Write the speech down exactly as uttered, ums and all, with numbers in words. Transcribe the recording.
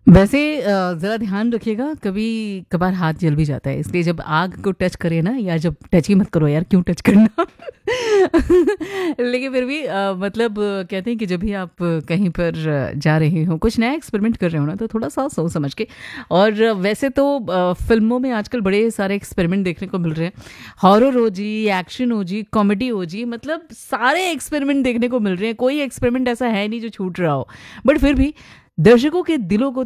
वैसे अ, ज़रा ध्यान रखिएगा, कभी कभार हाथ जल भी जाता है, इसलिए जब आग को टच करें ना, या जब टच ही मत करो यार, क्यों टच करना। लेकिन फिर भी अ, मतलब अ, कहते हैं कि जब भी आप कहीं पर अ, जा रहे हो, कुछ नया एक्सपेरिमेंट कर रहे हो ना, तो थोड़ा सा सोच समझ के। और अ, वैसे तो अ, फिल्मों में आजकल बड़े सारे एक्सपेरिमेंट देखने को मिल रहे हैं। हॉरर हो जी, एक्शन हो जी, कॉमेडी हो जी, मतलब सारे एक्सपेरिमेंट देखने को मिल रहे हैं। कोई एक्सपेरिमेंट ऐसा है नहीं जो छूट रहा हो। बट फिर भी दर्शकों के दिलों को